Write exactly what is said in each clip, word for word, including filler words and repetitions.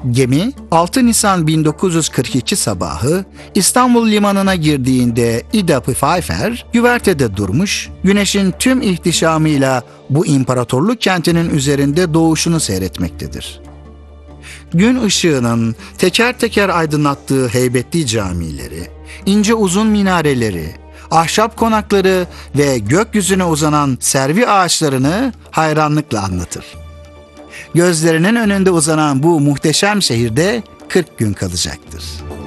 Gemi altı Nisan bin dokuz yüz kırk iki sabahı İstanbul limanına girdiğinde Ida Pfeiffer güvertede durmuş, güneşin tüm ihtişamıyla bu imparatorluk kentinin üzerinde doğuşunu seyretmektedir. Gün ışığının teker teker aydınlattığı heybetli camileri, ince uzun minareleri, ahşap konakları ve gökyüzüne uzanan servi ağaçlarını hayranlıkla anlatır. Gözlerinin önünde uzanan bu muhteşem şehirde kırk gün kalacaktır.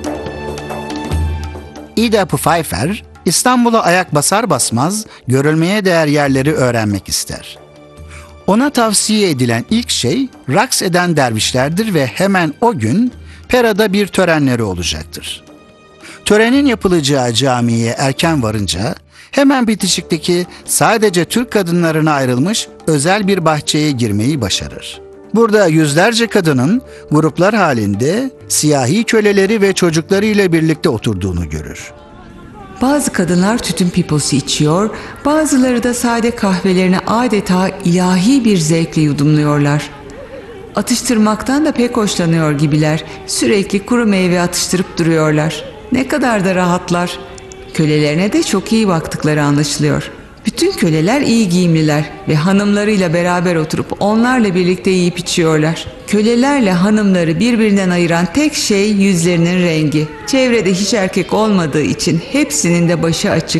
Ida Pfeiffer, İstanbul'a ayak basar basmaz görülmeye değer yerleri öğrenmek ister. Ona tavsiye edilen ilk şey raks eden dervişlerdir ve hemen o gün Pera'da bir törenleri olacaktır. Törenin yapılacağı camiye erken varınca hemen bitişikteki sadece Türk kadınlarına ayrılmış özel bir bahçeye girmeyi başarır. Burada yüzlerce kadının gruplar halinde siyahi köleleri ve çocuklarıyla birlikte oturduğunu görür. Bazı kadınlar tütün piposu içiyor, bazıları da sade kahvelerini adeta ilahi bir zevkle yudumluyorlar. Atıştırmaktan da pek hoşlanıyor gibiler, sürekli kuru meyve atıştırıp duruyorlar. Ne kadar da rahatlar. Kölelerine de çok iyi baktıkları anlaşılıyor. Bütün köleler iyi giyimliler ve hanımlarıyla beraber oturup onlarla birlikte yiyip içiyorlar. Kölelerle hanımları birbirinden ayıran tek şey yüzlerinin rengi. Çevrede hiç erkek olmadığı için hepsinin de başı açık.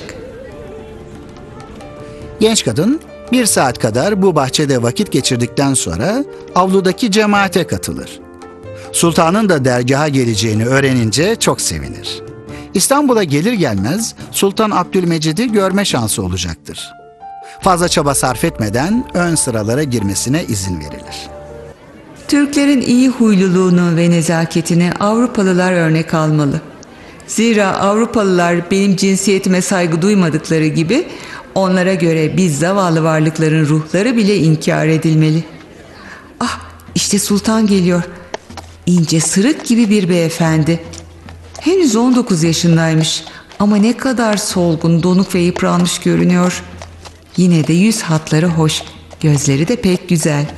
Genç kadın bir saat kadar bu bahçede vakit geçirdikten sonra avludaki cemaate katılır. Sultanın da dergaha geleceğini öğrenince çok sevinir. İstanbul'a gelir gelmez Sultan Abdülmecid'i görme şansı olacaktır. Fazla çaba sarf etmeden ön sıralara girmesine izin verilir. Türklerin iyi huyluluğunu ve nezaketini Avrupalılar örnek almalı. Zira Avrupalılar benim cinsiyetime saygı duymadıkları gibi onlara göre biz zavallı varlıkların ruhları bile inkar edilmeli. Ah, işte sultan geliyor. İnce sırık gibi bir beyefendi. Henüz on dokuz yaşındaymış ama ne kadar solgun, donuk ve yıpranmış görünüyor. Yine de yüz hatları hoş, gözleri de pek güzel.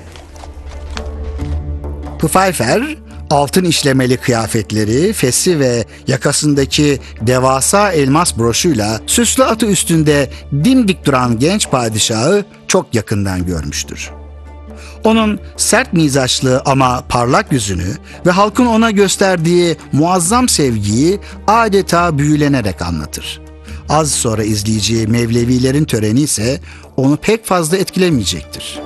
Pfeiffer, altın işlemeli kıyafetleri, fesi ve yakasındaki devasa elmas broşuyla süslü atı üstünde dimdik duran genç padişahı çok yakından görmüştür. Onun sert mizaçlı ama parlak yüzünü ve halkın ona gösterdiği muazzam sevgiyi adeta büyülenerek anlatır. Az sonra izleyeceği Mevlevilerin töreni ise onu pek fazla etkilemeyecektir.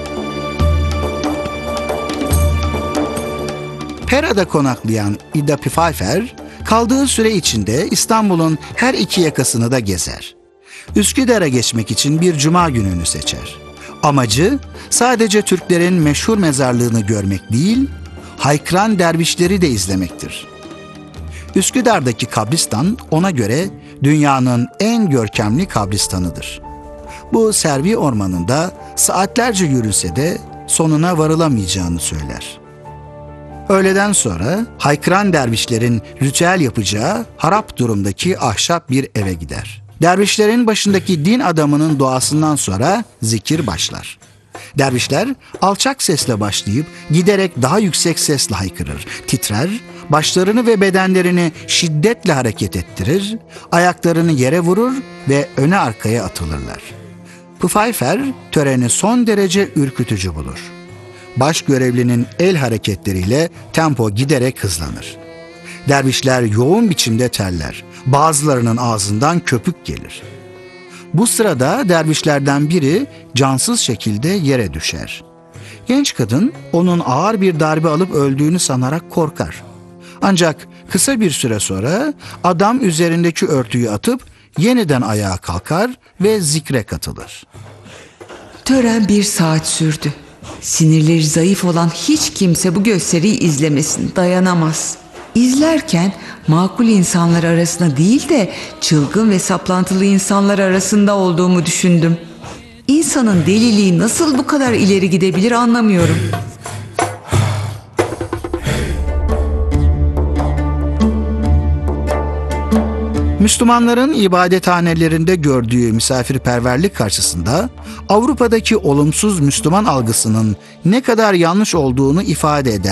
Pera'da konaklayan Ida Pfeiffer, kaldığı süre içinde İstanbul'un her iki yakasını da gezer. Üsküdar'a geçmek için bir cuma gününü seçer. Amacı sadece Türklerin meşhur mezarlığını görmek değil, haykıran dervişleri de izlemektir. Üsküdar'daki kabristan ona göre dünyanın en görkemli kabristanıdır. Bu servi ormanında saatlerce yürülse de sonuna varılamayacağını söyler. Öğleden sonra haykıran dervişlerin ritüel yapacağı harap durumdaki ahşap bir eve gider. Dervişlerin başındaki din adamının duasından sonra zikir başlar. Dervişler alçak sesle başlayıp giderek daha yüksek sesle haykırır, titrer, başlarını ve bedenlerini şiddetle hareket ettirir, ayaklarını yere vurur ve öne arkaya atılırlar. Pfeiffer töreni son derece ürkütücü bulur. Baş görevlinin el hareketleriyle tempo giderek hızlanır. Dervişler yoğun biçimde terler. Bazılarının ağzından köpük gelir. Bu sırada dervişlerden biri cansız şekilde yere düşer. Genç kadın onun ağır bir darbe alıp öldüğünü sanarak korkar. Ancak kısa bir süre sonra adam üzerindeki örtüyü atıp yeniden ayağa kalkar ve zikre katılır. Tören bir saat sürdü. Sinirleri zayıf olan hiç kimse bu gösteriyi izlemesin, dayanamaz. İzlerken makul insanlar arasında değil de çılgın ve saplantılı insanlar arasında olduğumu düşündüm. İnsanın deliliği nasıl bu kadar ileri gidebilir anlamıyorum. Müslümanların ibadethanelerinde gördüğü misafirperverlik karşısında Avrupa'daki olumsuz Müslüman algısının ne kadar yanlış olduğunu ifade eder.